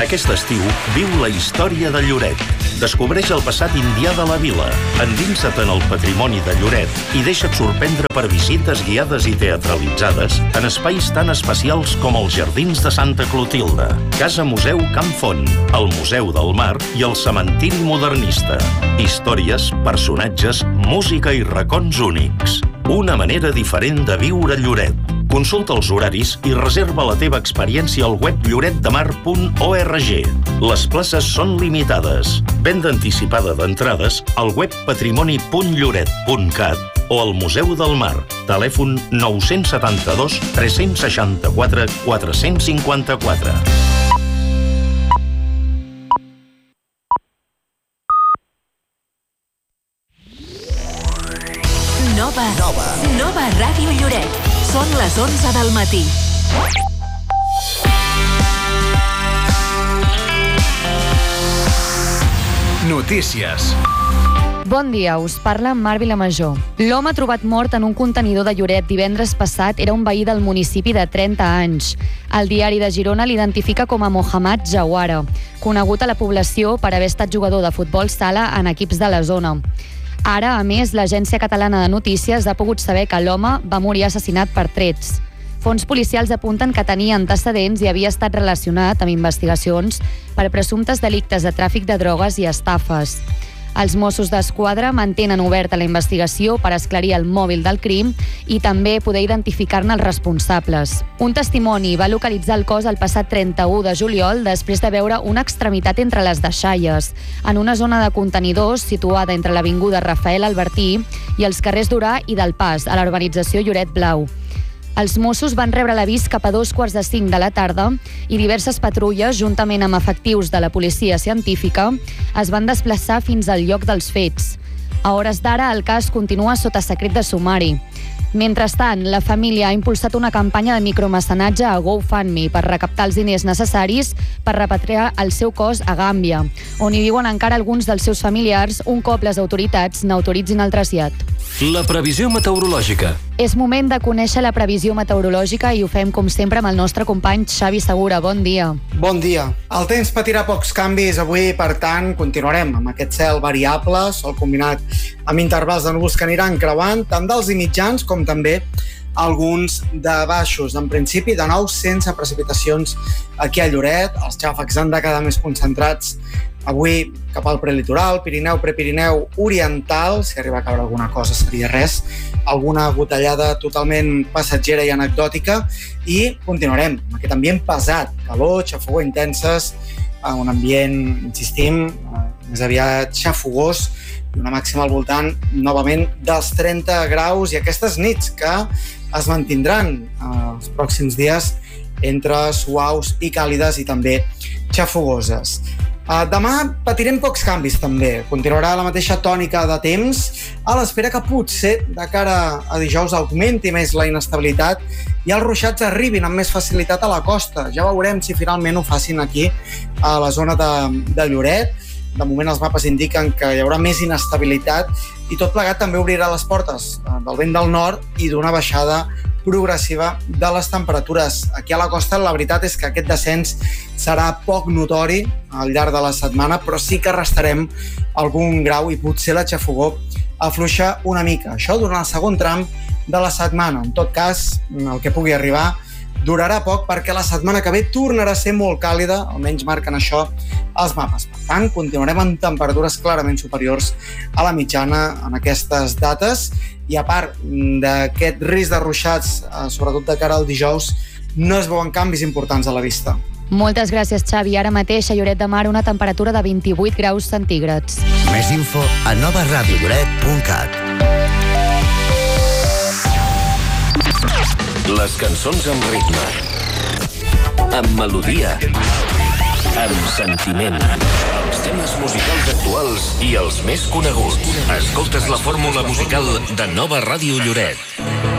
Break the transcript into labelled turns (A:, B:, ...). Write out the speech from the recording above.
A: Aquest estiu viu la història de Lloret. Descobreix el passat indià de la vila, endinsa't en el patrimoni de Lloret i deixa't sorprendre per visites guiades i teatralitzades en espais tan especials com els Jardins de Santa Clotilde, Casa Museu Camp Font, el Museu del Mar i el Cementiri Modernista. Històries, personatges, música i racons únics. Una manera diferent de viure Lloret. Consulta els horaris i reserva la teva experiència al web lloretdemar.org. Les places són limitades. Venda anticipada d'entrades al web patrimoni.lloret.cat o al Museu del Mar. Telèfon 972 364 454.
B: Nova Ràdio Lloret. Són les 11 del matí.
C: Notícies.
D: Bon dia, us parla Mar Vilamajor. L'home trobat mort en un contenidor de Lloret divendres passat era un veí del municipi de 30 anys. El diari de Girona l'identifica com a Mohamed Jawara, conegut a la població per haver estat jugador de futbol sala en equips de la zona. Ara, a més, l'Agència Catalana de Notícies ha pogut saber que l'home va morir assassinat per trets. Fons policials apunten que tenia antecedents i havia estat relacionat amb investigacions per presumptes delictes de tràfic de drogues i estafes. Els Mossos d'Esquadra mantenen oberta la investigació per esclarir el mòbil del crim i també poder identificar-ne els responsables. Un testimoni va localitzar el cos el passat 31 de juliol després de veure una extremitat entre les deixalles, en una zona de contenidors situada entre l'avinguda Rafael Albertí i els carrers d'Urà i del Pas, a la urbanització Lloret Blau. Els Mossos van rebre l'avís cap a 4:45 de la tarda i diverses patrulles, juntament amb efectius de la policia científica, es van desplaçar fins al lloc dels fets. A hores d'ara, el cas continua sota secret de sumari. Mentrestant, la família ha impulsat una campanya de micromecenatge a GoFundMe per recaptar els diners necessaris per repatriar el seu cos a Gàmbia, on hi viuen encara alguns dels seus familiars un cop les autoritats n'autoritzin el trasllat.
C: La previsió meteorològica.
D: És moment de conèixer la previsió meteorològica i ho fem, com sempre, amb el nostre company Xavi Segura. Bon dia.
E: Bon dia. El temps patirà pocs canvis avui, per tant, continuarem amb aquest cel variable, sol combinat amb intervals de núvols que aniran creuant, tant d'alts i mitjans com també alguns de baixos. En principi, de nou, sense precipitacions aquí a Lloret. Els xàfecs han de quedar més concentrats avui cap al prelitoral, Pirineu, Prepirineu, Oriental. Si arriba a caure alguna cosa seria res, alguna gotellada totalment passatgera i anecdòtica, i continuarem amb aquest ambient pesat, calor, xafogor intenses, un ambient, insistim, més aviat xafogós, i una màxima al voltant, novament, dels 30 graus, i aquestes nits que es mantindran els pròxims dies entre suaus i càlides i també xafogoses. Demà patirem pocs canvis també. Continuarà la mateixa tònica de temps, a l'espera que potser de cara a dijous augmenti més la inestabilitat i els ruixats arribin amb més facilitat a la costa. Ja veurem si finalment ho facin aquí a la zona de Lloret. De moment els mapes indiquen que hi haurà més inestabilitat i tot plegat també obrirà les portes del vent del nord i d'una baixada progressiva de les temperatures. Aquí a la costa la veritat és que aquest descens serà poc notori al llarg de la setmana, però sí que restarem algun grau i potser la xafogor afluixa una mica. Això durant el segon tram de la setmana. En tot cas, el que pugui arribar durarà poc perquè la setmana que ve tornarà a ser molt càlida, almenys marquen això els mapes. Per tant, continuarem amb temperatures clarament superiors a la mitjana en aquestes dates, i a part d'aquest risc de ruixats, sobretot de cara al dijous, no es veuen canvis importants a la vista.
D: Moltes gràcies, Xavi. Ara mateix a Lloret de Mar una temperatura de 28 graus centígrads.
F: Més info a novaradiolloret.cat.
C: Les cançons amb ritme, amb melodia, amb sentiment. Els temes musicals actuals i els més coneguts. Escoltes la fórmula musical de Nova Ràdio Lloret.